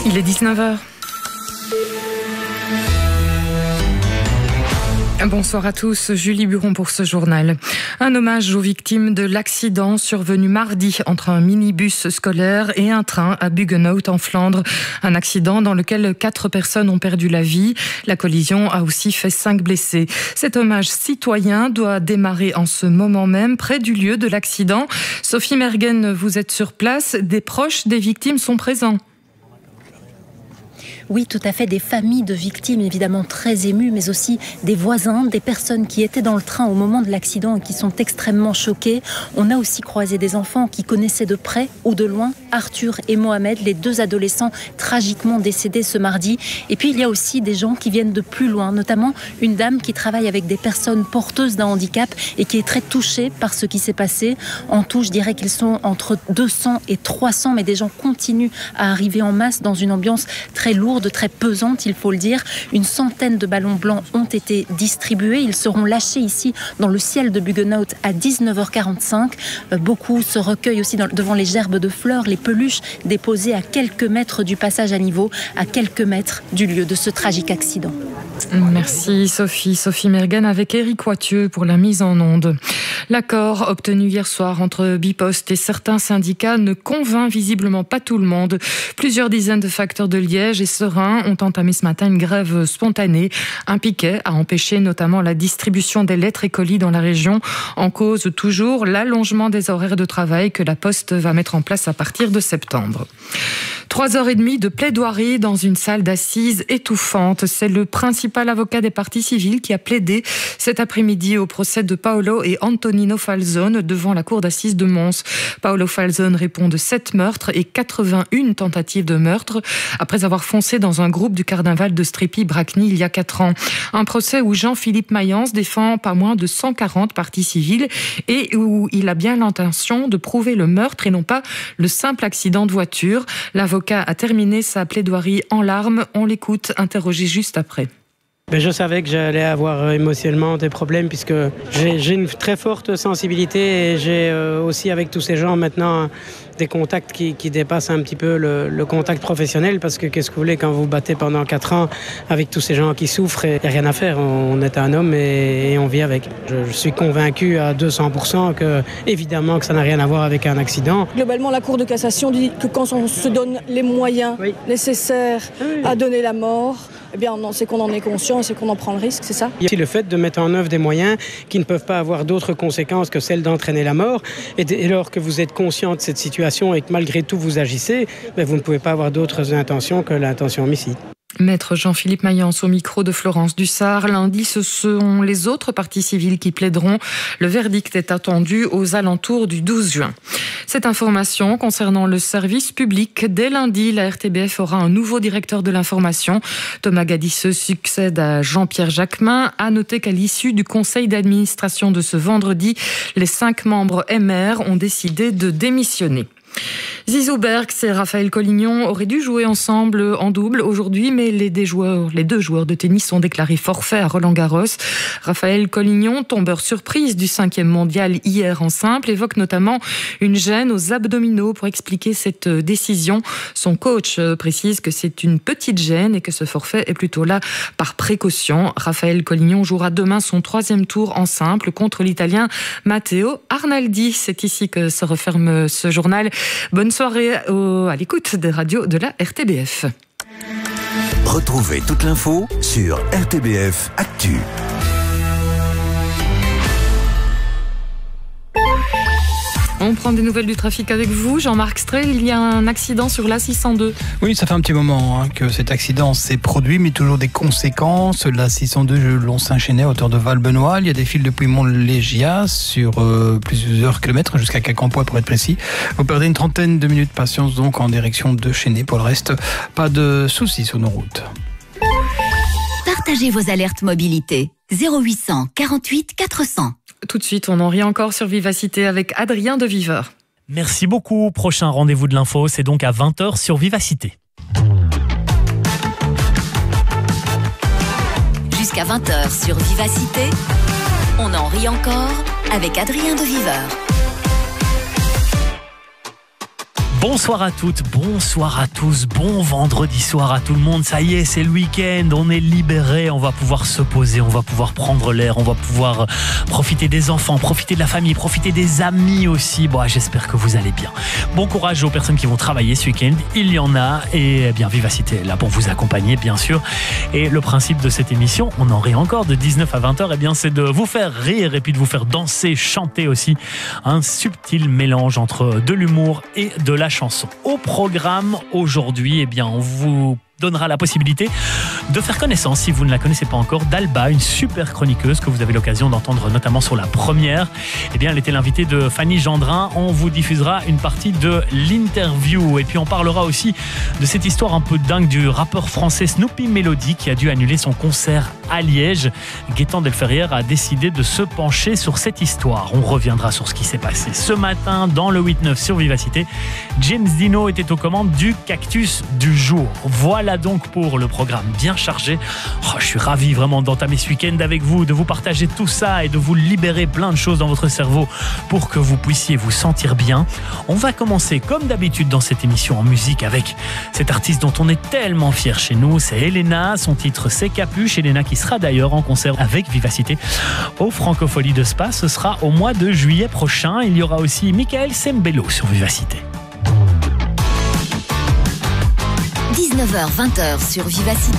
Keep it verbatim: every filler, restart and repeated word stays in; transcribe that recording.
Il est dix-neuf heures. Bonsoir à tous, Julie Buron pour ce journal. Un hommage aux victimes de l'accident survenu mardi entre un minibus scolaire et un train à Buggenhout en Flandre. Un accident dans lequel quatre personnes ont perdu la vie. La collision a aussi fait cinq blessés. Cet hommage citoyen doit démarrer en ce moment même près du lieu de l'accident. Sophie Mergen, vous êtes sur place. Des proches des victimes sont présents. Oui, tout à fait, des familles de victimes évidemment très émues, mais aussi des voisins, des personnes qui étaient dans le train au moment de l'accident et qui sont extrêmement choquées. On a aussi croisé des enfants qui connaissaient de près ou de loin Arthur et Mohamed, les deux adolescents tragiquement décédés ce mardi. Et puis il y a aussi des gens qui viennent de plus loin, notamment une dame qui travaille avec des personnes porteuses d'un handicap et qui est très touchée par ce qui s'est passé. En tout, je dirais qu'ils sont entre deux cents et trois cents, mais des gens continuent à arriver en masse dans une ambiance très lourde, de très pesante, il faut le dire. Une centaine de ballons blancs ont été distribués. Ils seront lâchés ici dans le ciel de Buggenhout à dix-neuf heures quarante-cinq. Euh, beaucoup se recueillent aussi dans, devant les gerbes de fleurs, les peluches déposées à quelques mètres du passage à niveau, à quelques mètres du lieu de ce tragique accident. Merci Sophie. Sophie Mergen avec Éric Wathieu pour la mise en onde. L'accord obtenu hier soir entre Bipost et certains syndicats ne convainc visiblement pas tout le monde. Plusieurs dizaines de facteurs de Liège et Serein ont entamé ce matin une grève spontanée. Un piquet a empêché notamment la distribution des lettres et colis dans la région. En cause toujours l'allongement des horaires de travail que la Poste va mettre en place à partir de septembre. Trois heures et demie de plaidoirie dans une salle d'assises étouffante. C'est le principal avocat des parties civiles qui a plaidé cet après-midi au procès de Paolo et Antonino Falzone devant la cour d'assises de Mons. Paolo Falzone répond de sept meurtres et quatre-vingt-une tentatives de meurtre après avoir foncé dans un groupe du carnaval de Strépy-Bracny il y a quatre ans. Un procès où Jean-Philippe Mayence défend pas moins de cent quarante parties civiles et où il a bien l'intention de prouver le meurtre et non pas le simple accident de voiture. L'avocat a terminé sa plaidoirie en larmes. On l'écoute, interrogé juste après. Ben je savais que j'allais avoir émotionnellement des problèmes puisque j'ai, j'ai une très forte sensibilité et j'ai euh, aussi avec tous ces gens maintenant des contacts qui, qui dépassent un petit peu le, le contact professionnel parce que qu'est-ce que vous voulez quand vous battez pendant quatre ans avec tous ces gens qui souffrent, il n'y a rien à faire, on est un homme et, et on vit avec. Je, je suis convaincu à deux cents pour cent que évidemment que ça n'a rien à voir avec un accident. Globalement, la Cour de cassation dit que quand on se donne les moyens oui. nécessaires oui. à donner la mort, eh bien, non, c'est qu'on en est conscient et c'est qu'on en prend le risque, c'est ça ? Il y a aussi le fait de mettre en œuvre des moyens qui ne peuvent pas avoir d'autres conséquences que celles d'entraîner la mort. Et dès lors que vous êtes conscient de cette situation et que malgré tout vous agissez, ben vous ne pouvez pas avoir d'autres intentions que l'intention homicide. Maître Jean-Philippe Mayence au micro de Florence Dussard. Lundi, ce sont les autres parties civiles qui plaideront. Le verdict est attendu aux alentours du douze juin. Cette information concernant le service public, dès lundi, la R T B F aura un nouveau directeur de l'information. Thomas Gadisseux succède à Jean-Pierre Jacquemin. À noter qu'à l'issue du conseil d'administration de ce vendredi, les cinq membres M R ont décidé de démissionner. Zizou Berks et Raphaël Collignon auraient dû jouer ensemble en double aujourd'hui, mais les deux joueurs, les deux joueurs de tennis sont déclarés forfaits à Roland-Garros. Raphaël Collignon, tombeur surprise du cinquième mondial hier en simple, évoque notamment une gêne aux abdominaux pour expliquer cette décision. Son coach précise que c'est une petite gêne et que ce forfait est plutôt là par précaution. Raphaël Collignon jouera demain son troisième tour en simple contre l'Italien Matteo Arnaldi. C'est ici que se referme ce journal. Bonne soirée au, à l'écoute des radios de la R T B F. Retrouvez toute l'info sur R T B F Actu. On prend des nouvelles du trafic avec vous. Jean-Marc Strel, il y a un accident sur l'A six cent deux. Oui, ça fait un petit moment hein, que cet accident s'est produit, mais toujours des conséquences. L'A six cent deux, Long-Saint-Chénet, à hauteur de Val-Benoît. Il y a des fils depuis Mont-Légias sur euh, plusieurs kilomètres, jusqu'à Quincampoix pour être précis. Vous perdez une trentaine de minutes de patience donc en direction de Chénet. Pour le reste, pas de soucis sur nos routes. Partagez vos alertes mobilité. zéro huit cent quarante-huit quatre cents. Tout de suite, on en rit encore sur Vivacité avec Adrien de Viveur. Merci beaucoup. Prochain rendez-vous de l'info, c'est donc à vingt heures sur Vivacité. Jusqu'à vingt heures sur Vivacité, on en rit encore avec Adrien de Viveur. Bonsoir à toutes, bonsoir à tous, bon vendredi soir à tout le monde. Ça y est, c'est le week-end, on est libéré, on va pouvoir se poser, on va pouvoir prendre l'air, on va pouvoir profiter des enfants, profiter de la famille, profiter des amis aussi. Bon, j'espère que vous allez bien. Bon courage aux personnes qui vont travailler ce week-end, il y en a, et bien Vivacité est là pour vous accompagner, bien sûr. Et le principe de cette émission, on en rit encore de dix-neuf à vingt heures, et bien c'est de vous faire rire et puis de vous faire danser, chanter aussi. Un subtil mélange entre de l'humour et de la chanson. Au programme aujourd'hui, eh bien, on vous donnera la possibilité de faire connaissance, si vous ne la connaissez pas encore, d'Alba, une super chroniqueuse que vous avez l'occasion d'entendre notamment sur la première. Eh bien, elle était l'invitée de Fanny Gendrin. On vous diffusera une partie de l'interview. Et puis, on parlera aussi de cette histoire un peu dingue du rappeur français Snoopy Melody qui a dû annuler son concert à Liège. Gaëtan Delferrière a décidé de se pencher sur cette histoire. On reviendra sur ce qui s'est passé ce matin dans le huit neuf sur Vivacité. James Dino était aux commandes du cactus du jour. Voilà donc pour le programme bien chargé. Oh, je suis ravi vraiment d'entamer ce week-end avec vous, de vous partager tout ça et de vous libérer plein de choses dans votre cerveau pour que vous puissiez vous sentir bien. On va commencer comme d'habitude dans cette émission en musique avec cette artiste dont on est tellement fier chez nous, c'est Elena. Son titre c'est Capuche. Elena qui sera d'ailleurs en concert avec Vivacité au Francophonie de Spa. Ce sera au mois de juillet prochain. Il y aura aussi Michael Sembello sur Vivacité. dix-neuf heures vingt sur Vivacité.